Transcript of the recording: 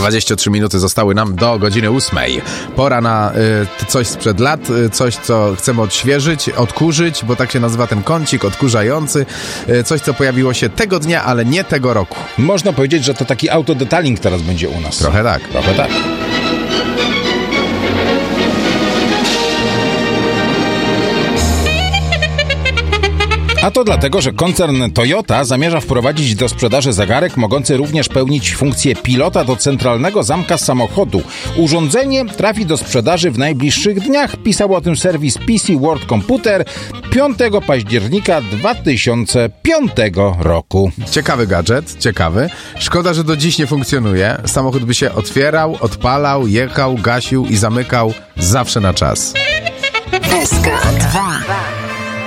23 minuty zostały nam do godziny 8. Pora na coś sprzed lat, coś, co chcemy odświeżyć, odkurzyć, bo tak się nazywa ten kącik odkurzający. Coś, co pojawiło się tego dnia, ale nie tego roku. Można powiedzieć, że to taki autodetaling teraz będzie u nas. Trochę tak. Trochę tak. A to dlatego, że koncern Toyota zamierza wprowadzić do sprzedaży zegarek mogący również pełnić funkcję pilota do centralnego zamka samochodu. Urządzenie trafi do sprzedaży w najbliższych dniach. Pisał o tym serwis PC World Computer 5 października 2005 roku. Ciekawy gadżet, ciekawy. Szkoda, że do dziś nie funkcjonuje. Samochód by się otwierał, odpalał, jechał, gasił i zamykał zawsze na czas. SK2